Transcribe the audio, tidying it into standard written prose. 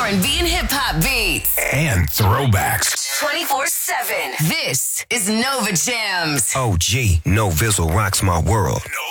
R&B and hip hop beats. And throwbacks. 24/7. This is Nova Jams. OG, No Vizzle rocks my world.